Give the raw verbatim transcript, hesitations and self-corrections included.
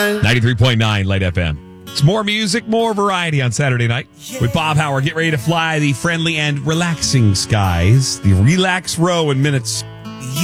nine. ninety-three point nine Light F M. It's more music, more variety on Saturday night with Bob Howard. Get ready to fly the friendly and relaxing skies. The Relax Row in minutes.